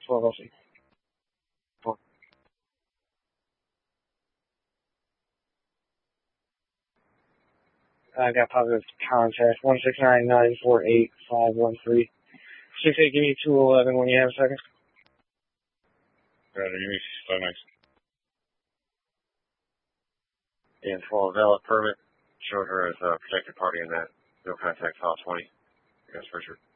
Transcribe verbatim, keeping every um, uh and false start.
Philadelphia. I got positive contact. One six nine nine four eight five one three. Six eight. Give me two eleven when you have a second. Better give me five nine. And for a valid permit, showed her as a protected party in that no contact file twenty. Yes, Richard.